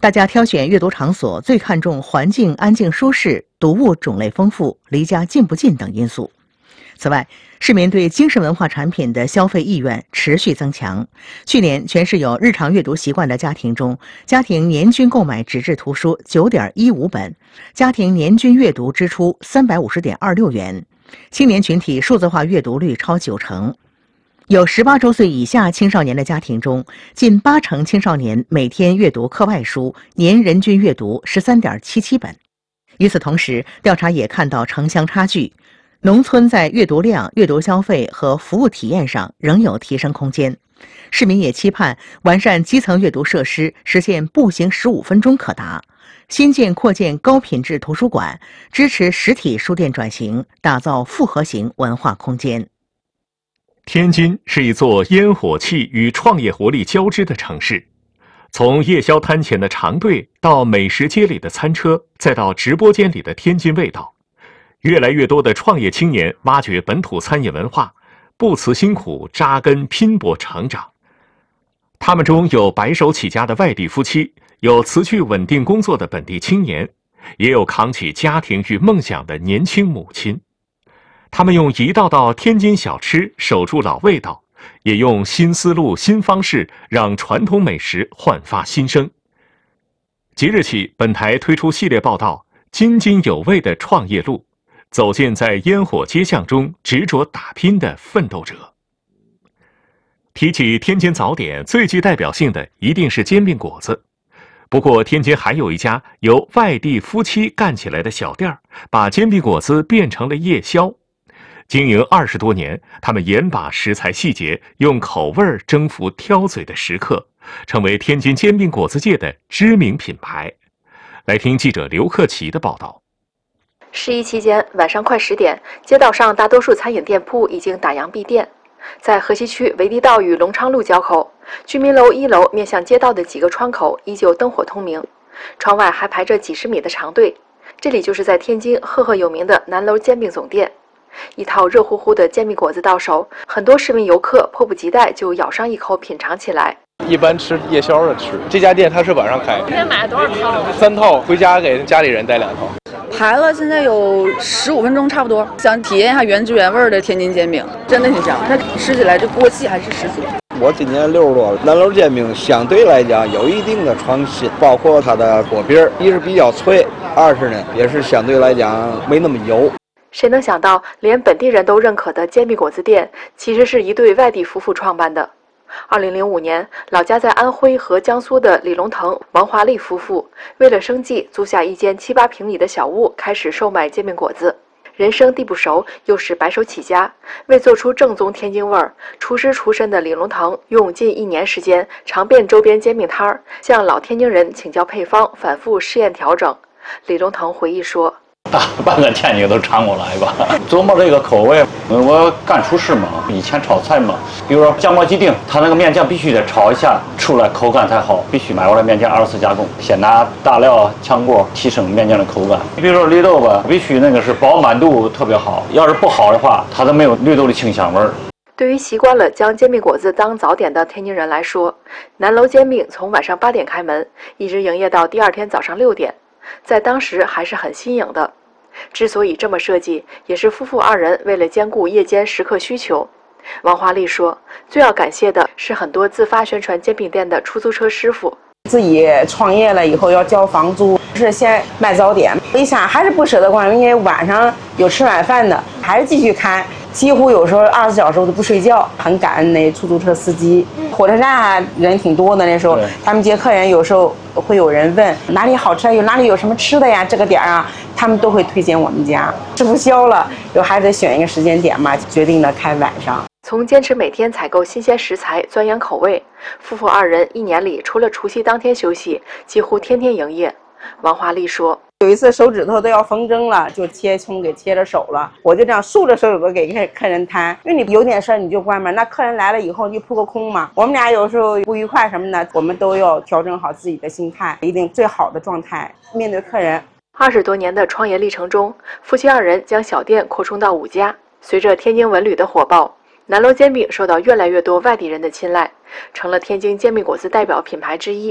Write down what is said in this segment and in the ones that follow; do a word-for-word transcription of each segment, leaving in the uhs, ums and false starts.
大家挑选阅读场所最看重环境安静舒适、读物种类丰富、离家近不近等因素。此外，市民对精神文化产品的消费意愿持续增强。去年，全市有日常阅读习惯的家庭中，家庭年均购买纸质图书 九点一五本，家庭年均阅读支出 三百五十点二六元。青年群体数字化阅读率超九成。有十八周岁以下青少年的家庭中，近八成青少年每天阅读课外书，年人均阅读 十三点七七本。与此同时，调查也看到城乡差距，农村在阅读量、阅读消费和服务体验上仍有提升空间。市民也期盼完善基层阅读设施，实现步行十五分钟可达。新建扩建高品质图书馆，支持实体书店转型，打造复合型文化空间。 天津是一座烟火气与创业活力交织的城市，从夜宵摊前的长队到美食街里的餐车，再到直播间里的天津味道，越来越多的创业青年挖掘本土餐饮文化，不辞辛苦扎根拼搏成长。他们中有白手起家的外地夫妻，有辞去稳定工作的本地青年，也有扛起家庭与梦想的年轻母亲。他们用一道道天津小吃守住老味道，也用新思路新方式让传统美食焕发新生。即日起，本台推出系列报道《津津有味的创业路》，走进在烟火街巷中执着打拼的奋斗者。提起天津早点，最具代表性的一定是煎饼果子。不过，天津还有一家由外地夫妻干起来的小店，把煎饼果子变成了夜宵。经营二十多年，他们严把食材细节，用口味征服挑嘴的食客，成为天津煎饼果子界的知名品牌。来听记者刘克奇的报道。 十一期间，晚上快十点，街道上大多数餐饮店铺已经打烊闭店。在河西区维地道与隆昌路交口，居民楼一楼面向街道的几个窗口依旧灯火通明，窗外还排着几十米的长队。这里就是在天津赫赫有名的南楼煎饼总店。一套热乎乎的煎饼果子到手，很多市民游客迫不及待就咬上一口品尝起来。 一般吃夜宵的吃，这家店它是晚上开。 今天买了多少套？ 三套，回家给家里人带两套。 排了现在有十五分钟差不多，想体验一下原汁原味的天津煎饼，真的挺香。它吃起来这锅气还是十足。 我今年六十多了，南楼煎饼相对来讲有一定的创新，包括它的果皮儿，一是比较脆，二是呢也是相对来讲没那么油。 谁能想到，连本地人都认可的煎饼果子店，其实是一对外地夫妇创办的。二零零五年，老家在安徽和江苏的李龙腾、王华丽夫妇，为了生计，租下一间七八平米的小屋，开始售卖煎饼果子。人生地不熟，又是白手起家，为做出正宗天津味儿，厨师出身的李龙腾用近一年时间，尝遍周边煎饼摊儿，向老天津人请教配方，反复试验调整。李龙腾回忆说， 大半个天津都尝过来吧，琢磨这个口味。我干厨师嘛，以前炒菜嘛，比如说酱爆鸡丁，它那个面酱必须得炒一下，出来口感才好。必须买过来面酱二次加工，先拿大料炝锅提升面酱的口感。比如说绿豆吧，必须那个是饱满度特别好，要是不好的话，它都没有绿豆的清香味儿。 对于习惯了将煎饼果子当早点的天津人来说，南楼煎饼从晚上八点开门，一直营业到第二天早上六点，在当时还是很新颖的。之所以这么设计，也是夫妇二人为了兼顾夜间食客需求。王华丽说，最要感谢的是很多自发宣传煎饼店的出租车师傅。 自己创业了以后要交房租，是先卖早点，一想还是不舍得关，因为晚上有吃晚饭的，还是继续开，几乎有时候二十四小时都不睡觉。很感恩那出租车司机，火车站人挺多的，那时候他们接客人，有时候会有人问哪里好吃，有哪里有什么吃的呀，这个点啊他们都会推荐我们家。吃不消了，有还得选一个时间点嘛，决定了开晚上。 从坚持每天采购新鲜食材，钻研口味，夫妇二人一年里除了除夕当天休息，几乎天天营业。王华丽说， 有一次手指头都要缝针了，就切葱给切着手了，我就这样竖着手指头给客人摊，因为你有点事儿你就关门，那客人来了以后就扑个空嘛。我们俩有时候不愉快什么的，我们都要调整好自己的心态，一定最好的状态面对客人。 二十多年的创业历程中，夫妻二人将小店扩充到五家。随着天津文旅的火爆，南楼煎饼受到越来越多外地人的青睐，成了天津煎饼果子代表品牌之一。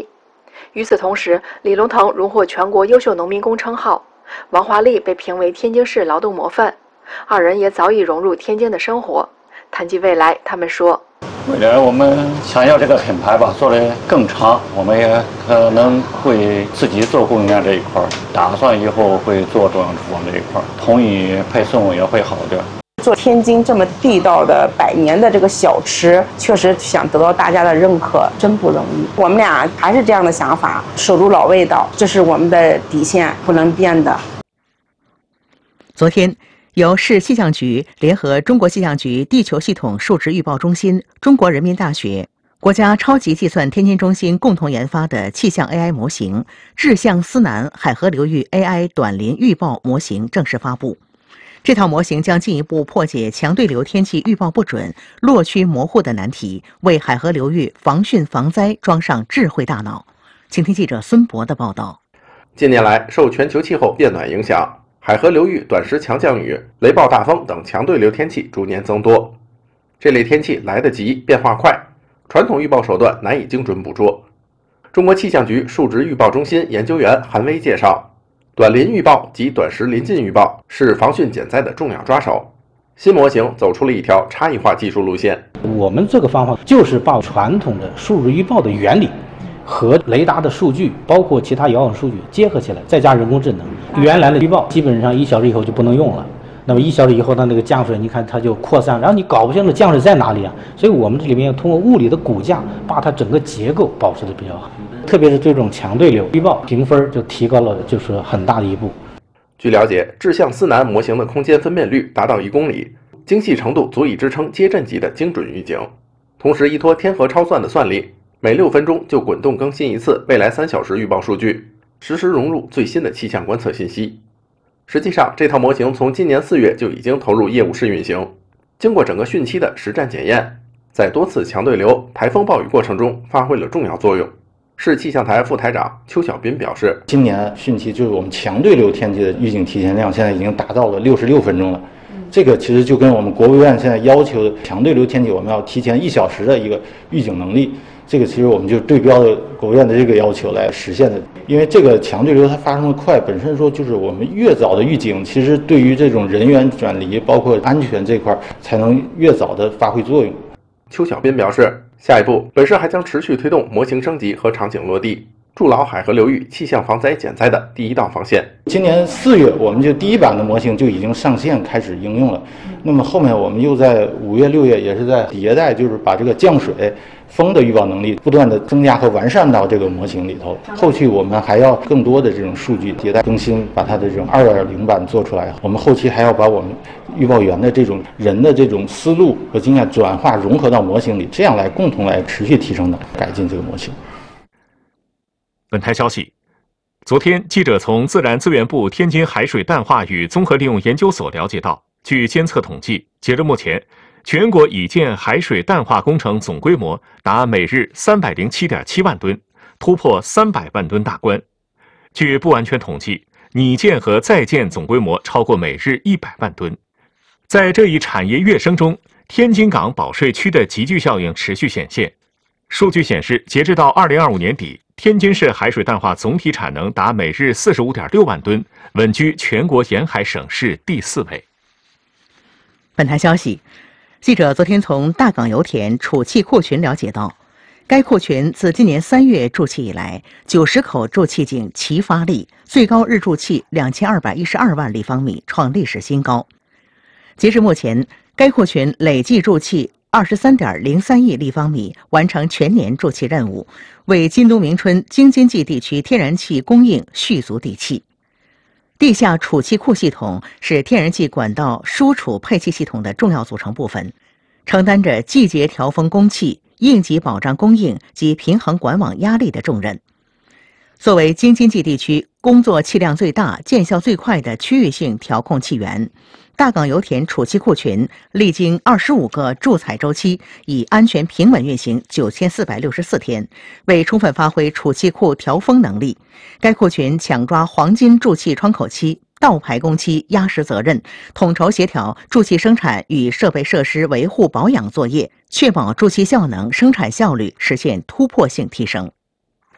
与此同时，李龙腾荣获全国优秀农民工称号，王华丽被评为天津市劳动模范。二人也早已融入天津的生活。谈及未来，他们说：“ 未来我们想要这个品牌吧做得更长，我们也可能会自己做供应链这一块，打算以后会做中央厨房这一块，统一配送也会好点。” 做天津这么地道的百年的这个小吃，确实想得到大家的认可，真不容易。我们俩还是这样的想法，守住老味道，这是我们的底线，不能变的。 昨天，由市气象局联合中国气象局地球系统数值预报中心、中国人民大学、国家超级计算天津中心共同研发的气象 A I 模型“志向思南海河流域 A I 短林预报模型”正式发布。这套模型将进一步破解强对流天气预报不准、落区模糊的难题，为海河流域防汛防灾装上智慧大脑。请听记者孙博的报道。 近年来，受全球气候变暖影响，海河流域短时强降雨、雷暴大风等强对流天气逐年增多。这类天气来得急、变化快，传统预报手段难以精准捕捉。中国气象局数值预报中心研究员韩威介绍，短林预报及短时临近预报是防汛减灾的重要抓手。新模型走出了一条差异化技术路线。 我们这个方法就是把传统的数值预报的原理和雷达的数据，包括其他遥感数据结合起来，再加人工智能。原来的预报基本上一小时以后就不能用了，那么一小时以后它那个降水，你看它就扩散，然后你搞不清楚降水在哪里啊。所以我们这里面要通过物理的骨架，把它整个结构保持的比较好。特别是这种强对流预报评分就提高了，就是很大的一步。 据了解，志向思南模型的空间分辨率达到一公里，精细程度足以支撑街镇级的精准预警。同时，依托天河超算的算力，每六分钟就滚动更新一次未来三小时预报数据，实时融入最新的气象观测信息。实际上，这套模型从今年四月就已经投入业务试运行，经过整个汛期的实战检验，在多次强对流、台风暴雨过程中发挥了重要作用。市气象台副台长邱小斌表示， 今年汛期就是我们强对流天气的预警提前量现在已经达到了六十六分钟了。这个其实就跟我们国务院现在要求的强对流天气我们要提前一小时的一个预警能力，这个其实我们就对标了国务院的这个要求来实现的。因为这个强对流它发生的快，本身说就是我们越早的预警，其实对于这种人员转离包括安全这块才能越早的发挥作用。 邱小斌表示，下一步本市还将持续推动模型升级和场景落地，筑牢海河流域气象防灾减灾的第一道防线。 今年四月，我们就第一版的模型就已经上线开始应用了。那么后面我们又在五月、六月也是在迭代，就是把这个降水、风的预报能力不断的增加和完善到这个模型里头。后期我们还要更多的这种数据迭代更新，把它的这种二点零版做出来。我们后期还要把我们预报员的这种人的这种思路和经验转化融合到模型里，这样来共同来持续提升的改进这个模型。 本台消息，昨天记者从自然资源部天津海水淡化与综合利用研究所了解到，据监测统计，截至目前，全国已建海水淡化工程总规模达每日三百零七点七万吨，突破三百万吨大关。据不完全统计，拟建和在建总规模超过每日一百万吨。在这一产业跃升中，天津港保税区的集聚效应持续显现。数据显示，截至到二零二五年底，天津市海水淡化总体产能达每日四十五点六万吨，稳居全国沿海省市第四位。 本台消息，记者昨天从大港油田储气库群了解到，该库群自今年三月注气以来，九十口注气井齐发力，最高日注气两千二百一十二万立方米，创历史新高。截至目前，该库群累计注气二十三点零三亿立方米，完成全年注气任务，为今冬明春京津冀地区天然气供应蓄足地气。地下储气库系统是天然气管道输储配气系统的重要组成部分，承担着季节调峰供气、应急保障供应及平衡管网压力的重任。作为京津冀地区工作气量最大、见效最快的区域性调控气源，大港油田储气库群历经二十五个注采周期，以安全平稳运行九千四百六十四天，为充分发挥储气库调峰能力，该库群抢抓黄金注气窗口期、倒排工期压实责任，统筹协调注气生产与设备设施维护保养作业，确保注气效能、生产效率实现突破性提升。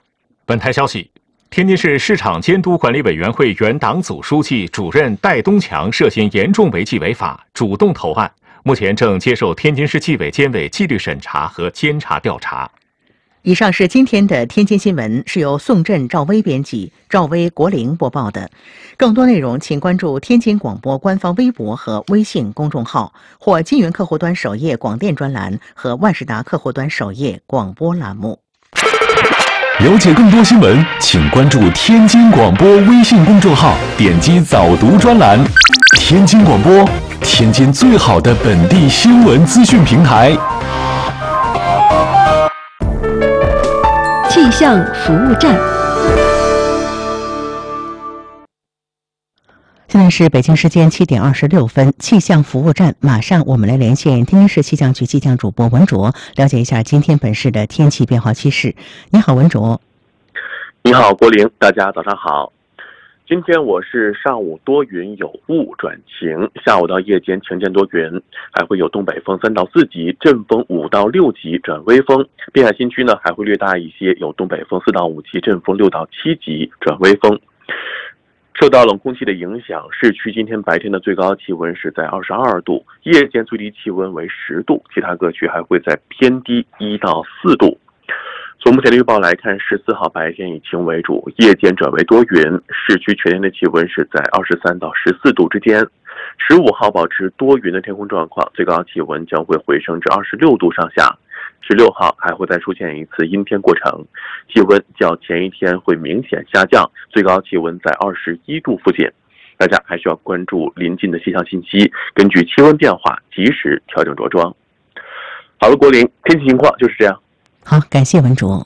本台消息，天津市市场监督管理委员会原党组书记、主任戴东强涉嫌严重违纪违法，主动投案，目前正接受天津市纪委监委纪律审查和监察调查。 以上是今天的天津新闻，是由宋振、赵薇编辑，赵薇、国玲播报的。更多内容请关注天津广播官方微博和微信公众号，或金源客户端首页广电专栏和万事达客户端首页广播栏目。 了解更多新闻，请关注天津广播微信公众号，点击早读专栏。天津广播，天津最好的本地新闻资讯平台。 气象服务站。 现在是北京时间七点二十六分，气象服务站，马上我们来连线天津市气象局气象主播文卓，了解一下今天本市的天气变化趋势。你好，文卓。 你好，国玲，大家早上好。今天我是上午多云有雾转晴，下午到夜间晴间多云，还会有东北风三到四级，阵风五到六级转微风。滨海新区呢还会略大一些，有东北风四到五级，阵风六到七级转微风。受到冷空气的影响，市区今天白天的最高气温是在二十二度，夜间最低气温为十度，其他各区还会在偏低一到四度。从目前的预报来看，十四号白天以晴为主，夜间转为多云，市区全天的气温是在二十三到十四度之间。十五号保持多云的天空状况，最高气温将会回升至二十六度上下。十六号还会再出现一次阴天过程，气温较前一天会明显下降，最高气温在二十一度附近。大家还需要关注临近的气象信息，根据气温变化及时调整着装。好了，国林，天气情况就是这样。 好，感谢文卓。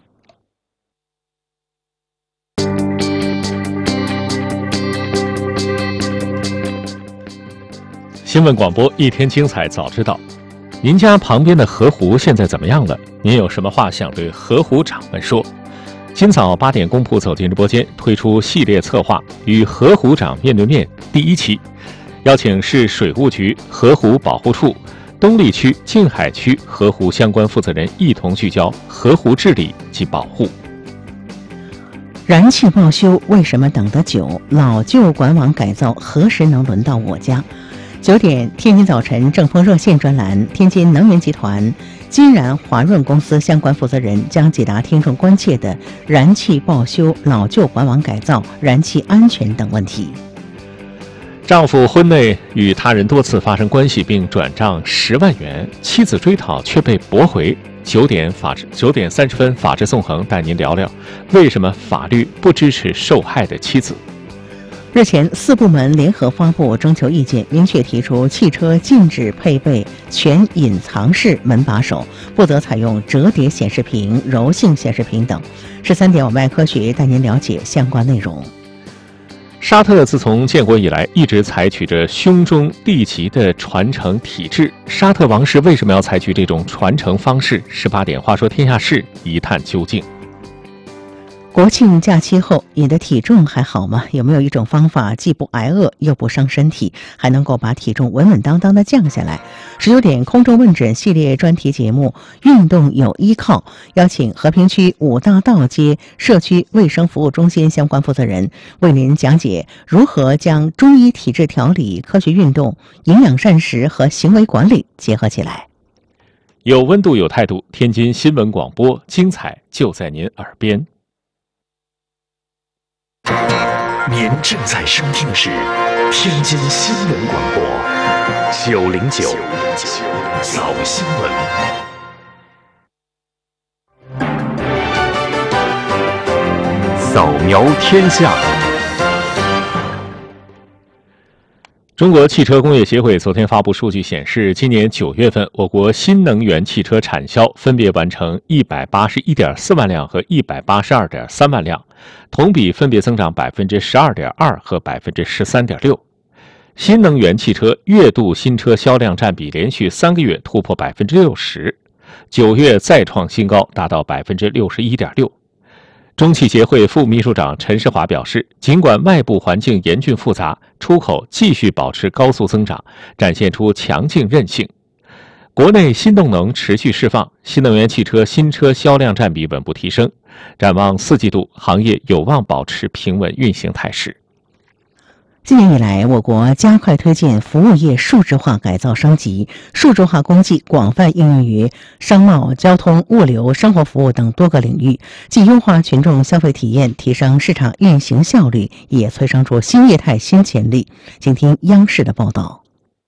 新闻广播一天精彩早知道。您家旁边的河湖现在怎么样了？您有什么话想对河湖长们说？今早八点，公仆走进直播间，推出系列策划《与河湖长面对面》第一期，邀请市水务局河湖保护处、东丽区、静海区河湖相关负责人一同聚焦河湖治理及保护。 燃气报修为什么等得久？老旧管网改造何时能轮到我家？九点，天津早晨正风热线专栏，天津能源集团金燃华润公司相关负责人将解答听众关切的燃气报修、老旧管网改造、燃气安全等问题。 丈夫婚内与他人多次发生关系并转账十万元，妻子追讨却被驳回。九点法治九点三十分，法治纵横带您聊聊为什么法律不支持受害的妻子。 日前，四部门联合发布征求意见，明确提出汽车禁止配备全隐藏式门把手，不得采用折叠显示屏、柔性显示屏等。十三点，我们爱科学带您了解相关内容。 沙特自从建国以来，一直采取着兄终弟及的传承体制。沙特王室为什么要采取这种传承方式？十八点，话说天下事，一探究竟。 国庆假期后，你的体重还好吗？有没有一种方法既不挨饿又不伤身体，还能够把体重稳稳当当的降下来？十九点，空中问诊系列专题节目《运动有依靠》，邀请和平区五大道街社区卫生服务中心相关负责人为您讲解如何将中医体质调理、科学运动、营养膳食和行为管理结合起来。 有温度，有态度，天津新闻广播，精彩就在您耳边。 您正在收听的是天津新闻广播九零九早新闻。扫描天下。 中国汽车工业协会昨天发布数据显示，今年九月份，我国新能源汽车产销分别完成一百八十一点四万辆和一百八十二点三万辆，同比分别增长百分之十二点二和百分之十三点六。新能源汽车月度新车销量占比连续三个月突破百分之六十，九月再创新高，达到百分之六十一点六。中汽协会副秘书长陈世华表示，尽管外部环境严峻复杂，出口继续保持高速增长，展现出强劲韧性。 国内新动能持续释放，新能源汽车新车销量占比稳步提升。展望四季度，行业有望保持平稳运行态势。 今年以来，我国加快推进服务业数字化改造升级，数字化工技广泛应用于商贸、交通、物流、生活服务等多个领域，既优化群众消费体验，提升市场运行效率，也催生出新业态新潜力。请听央视的报道。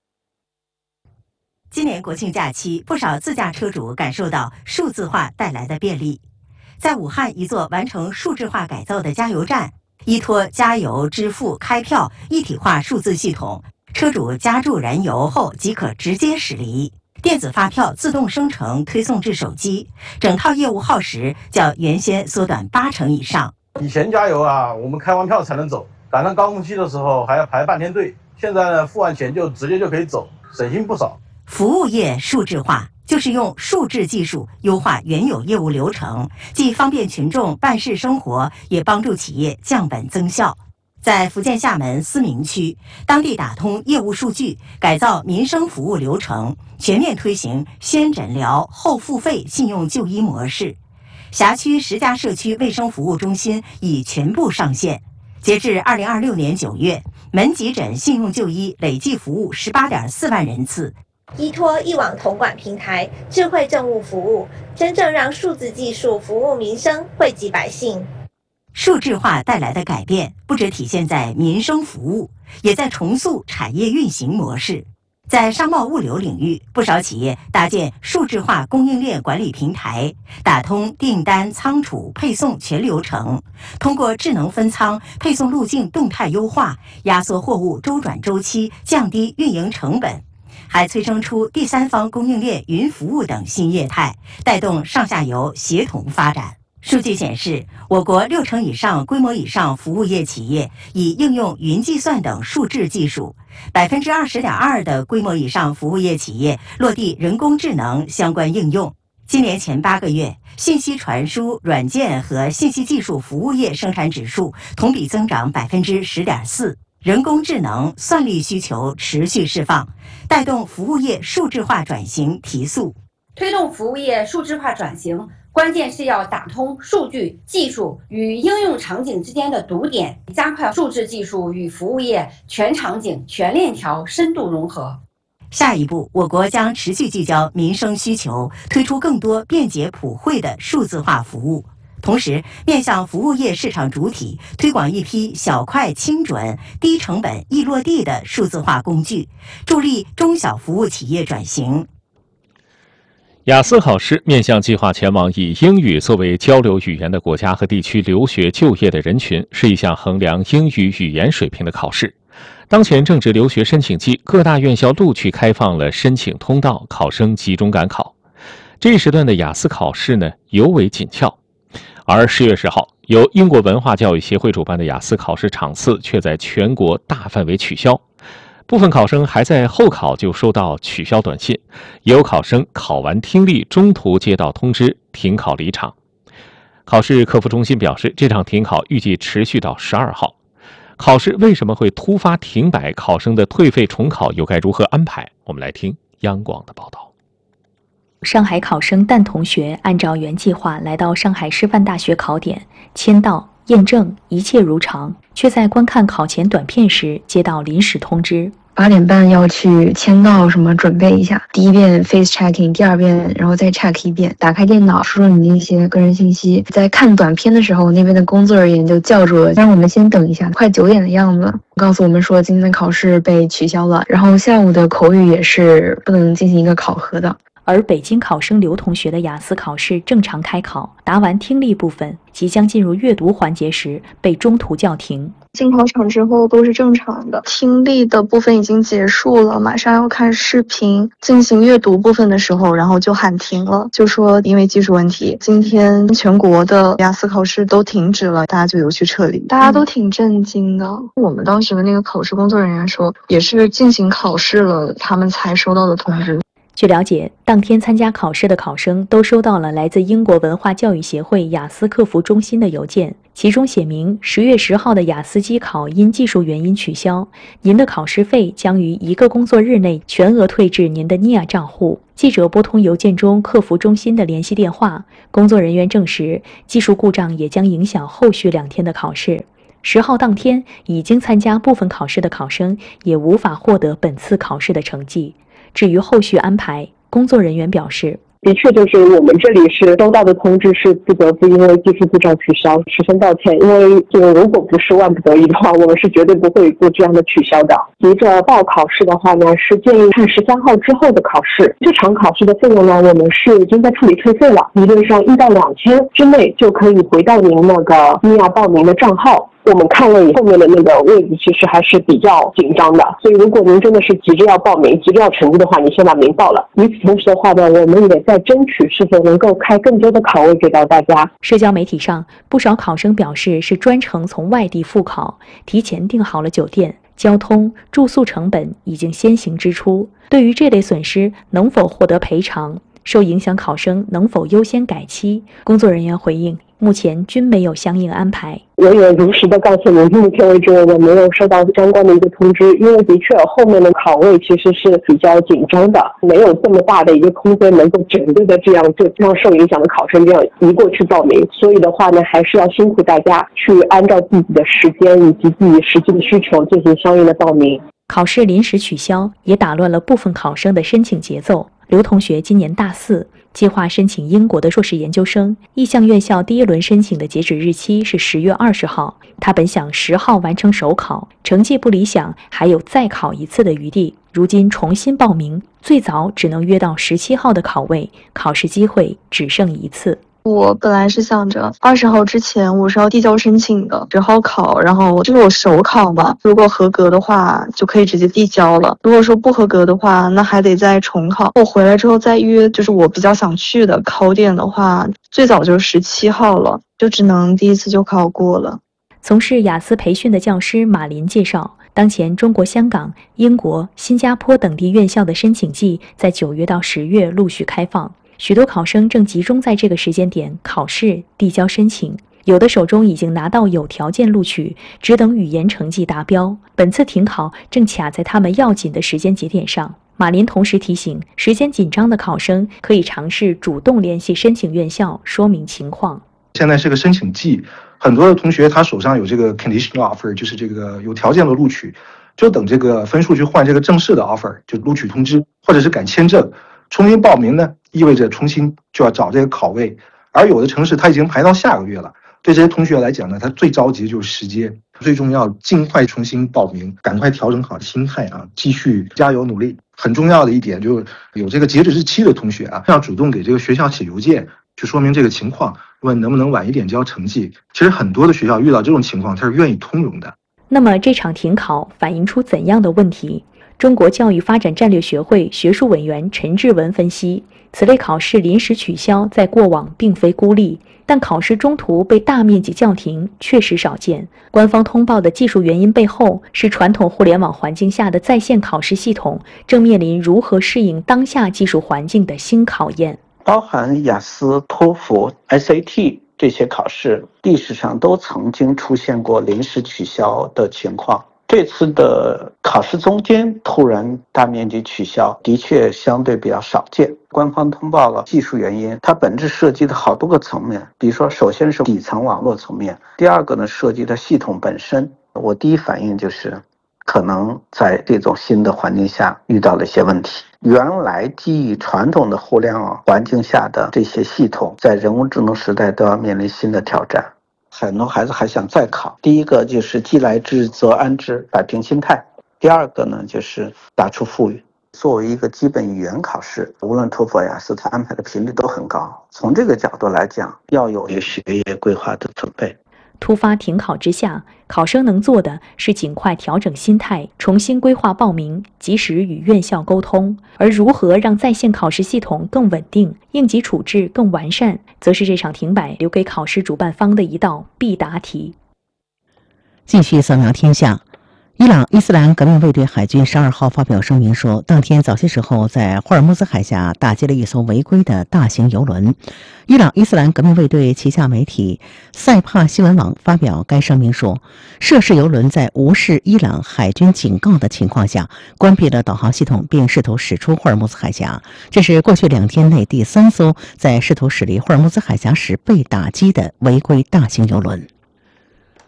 今年国庆假期，不少自驾车主感受到数字化带来的便利。在武汉一座完成数字化改造的加油站，依托加油、支付、开票一体化数字系统，车主加注燃油后即可直接驶离，电子发票自动生成推送至手机，整套业务耗时较原先缩短八成以上。 以前加油啊，我们开完票才能走，赶上高峰期的时候还要排半天队，现在呢，付完钱就直接就可以走，省心不少。 服务业数字化就是用数字技术优化原有业务流程，既方便群众办事生活，也帮助企业降本增效。在福建厦门思明区，当地打通业务数据，改造民生服务流程，全面推行先诊疗后付费信用就医模式。辖区十家社区卫生服务中心已全部上线。截至二零二六年九月，门急诊信用就医累计服务十八点四万人次。 依托一网统管平台，智慧政务服务，真正让数字技术服务民生，惠及百姓。 数字化带来的改变，不只体现在民生服务，也在重塑产业运行模式。在商贸物流领域，不少企业搭建数字化供应链管理平台，打通订单、仓储、配送全流程，通过智能分仓、配送路径动态优化，压缩货物周转周期，降低运营成本。还催生出第三方供应链云服务等新业态，带动上下游协同发展。数据显示，我国六成以上规模以上服务业企业已应用云计算等数字技术，百分之二十点二的规模以上服务业企业落地人工智能相关应用。今年前八个月，信息传输、软件和信息技术服务业生产指数同比增长百分之十点四。人工智能、算力需求持续释放，带动服务业数字化转型提速。 推动服务业数字化转型，关键是要打通数据、技术与应用场景之间的堵点，加快数字技术与服务业全场景、全链条深度融合。 下一步，我国将持续聚焦民生需求，推出更多便捷普惠的数字化服务。同时，面向服务业市场主体，推广一批小快轻准、低成本易落地的数字化工具，助力中小服务企业转型。 雅思考试面向计划前往以英语作为交流语言的国家和地区留学就业的人群，是一项衡量英语语言水平的考试。当前正值留学申请季，各大院校陆续开放了申请通道，考生集中赶考。这一时段的雅思考试呢，尤为紧俏。而十月十号，由英国文化教育协会主办的雅思考试场次却在全国大范围取消，部分考生还在候考就收到取消短信，也有考生考完听力中途接到通知停考离场。考试客服中心表示，这场停考预计持续到十二号。考试为什么会突发停摆？考生的退费重考又该如何安排？我们来听央广的报道。 上海考生蛋同学按照原计划来到上海师范大学考点，签到、验证，一切如常，却在观看考前短片时接到临时通知。 八点半要去签到，什么准备一下。第一遍 face checking， 第二遍然后再 check 一遍。打开电脑，输入你的一些个人信息。在看短片的时候，那边的工作人员就叫住了，让我们先等一下，快九点的样子，告诉我们说今天的考试被取消了，然后下午的口语也是不能进行一个考核的。 而北京考生刘同学的雅思考试正常开考，答完听力部分，即将进入阅读环节时被中途叫停。 进考场之后都是正常的，听力的部分已经结束了，马上要看视频。进行阅读部分的时候，然后就喊停了，就说因为技术问题，今天全国的雅思考试都停止了，大家就有去撤离。大家都挺震惊的。嗯、我们当时的那个考试工作人员说，也是进行考试了，他们才收到的通知。 据了解，当天参加考试的考生都收到了来自英国文化教育协会雅思客服中心的邮件，其中写明十月十号的雅思机考因技术原因取消，您的考试费将于一个工作日内全额退至您的 N I A 账户。记者拨通邮件中客服中心的联系电话，工作人员证实，技术故障也将影响后续两天的考试。十号当天已经参加部分考试的考生也无法获得本次考试的成绩。至于后续安排，工作人员表示， 的确，就是我们这里是收到的通知是不得不因为技术故障取消，十分抱歉。因为这个如果不是万不得已的话，我们是绝对不会做这样的取消的。急着报考试的话呢，是建议看十三号之后的考试。这场考试的费用呢，我们是已经在处理退费了，理论上一到两天之内就可以回到您那个 N I A 报名的账号。我们看了以后面的那个位置其实还是比较紧张的，所以如果您真的是急着要报名、急着要成绩的话，你先把名报了。与此同时的话呢，我们也在争取是否能够开更多的考位给到大家。 社交媒体上，不少考生表示是专程从外地复考，提前订好了酒店、交通、住宿成本已经先行支出。对于这类损失，能否获得赔偿？受影响考生能否优先改期？工作人员回应，目前均没有相应安排。 我也如实的告诉您，目前为止我们没有收到相关的一个通知，因为的确后面的考位其实是比较紧张的，没有这么大的一个空间能够整个的这样就让受影响的考生这样移过去报名，所以的话呢，还是要辛苦大家去按照自己的时间以及自己实际的需求进行相应的报名。 考试临时取消，也打乱了部分考生的申请节奏。刘同学今年大四，计划申请英国的硕士研究生，意向院校第一轮申请的截止日期是十月二十号。他本想十号完成首考，成绩不理想，还有再考一次的余地。如今重新报名，最早只能约到十七号的考位，考试机会只剩一次。 我本来是想着二十号之前我是要递交申请的，十号考，然后就是我首考嘛，如果合格的话就可以直接递交了，如果说不合格的话，那还得再重考。我回来之后再约，就是我比较想去的考点的话，最早就是十七号了，就只能第一次就考过了。 从事雅思培训的教师马林介绍，当前中国香港、英国、新加坡等地院校的申请季在九月到十月陆续开放，许多考生正集中在这个时间点考试、递交申请，有的手中已经拿到有条件录取，只等语言成绩达标。本次停考正卡在他们要紧的时间节点上。马林同时提醒，时间紧张的考生可以尝试主动联系申请院校说明情况。 现在是个申请季，很多的同学他手上有这个 conditional offer， 就是这个有条件的录取，就等这个分数去换这个正式的 offer， 就录取通知或者是改签证。重新报名呢，意味着重新就要找这个考位，而有的城市它已经排到下个月了。对这些同学来讲呢，他最着急就是时间，最重要尽快重新报名，赶快调整好心态啊，继续加油努力。很重要的一点就是有这个截止日期的同学啊，要主动给这个学校写邮件去说明这个情况，问能不能晚一点交成绩。其实很多的学校遇到这种情况，他是愿意通融的。 那么这场停考反映出怎样的问题？中国教育发展战略学会学术委员陈志文分析，此类考试临时取消在过往并非孤立，但考试中途被大面积叫停确实少见。官方通报的技术原因背后，是传统互联网环境下的在线考试系统正面临如何适应当下技术环境的新考验。 包含雅思、托福、S A T 这些考试，历史上都曾经出现过临时取消的情况。这次的考试中间突然大面积取消，的确相对比较少见。官方通报了技术原因，它本质涉及的好多个层面，比如说首先是底层网络层面，第二个呢涉及的系统本身。我第一反应就是可能在这种新的环境下遇到了一些问题。原来基于传统的互联网环境下的这些系统，在人工智能时代都要面临新的挑战。很多孩子还想再考，第一个就是既来之则安之，摆平心态；第二个呢就是打出富裕。作为一个基本语言考试，无论托福、雅思，它安排的频率都很高。从这个角度来讲，要有一个学业规划的准备。 突发停考之下，考生能做的是尽快调整心态，重新规划报名，及时与院校沟通。而如何让在线考试系统更稳定，应急处置更完善，则是这场停摆留给考试主办方的一道必答题。 继续扫描天下， 伊朗伊斯兰革命卫队海军十二号发表声明说，当天早些时候在霍尔木兹海峡打击了一艘违规的大型油轮。伊朗伊斯兰革命卫队旗下媒体塞帕新闻网发表该声明说，涉事油轮在无视伊朗海军警告的情况下关闭了导航系统，并试图驶出霍尔木兹海峡。这是过去两天内第三艘在试图驶离霍尔木兹海峡时被打击的违规大型油轮。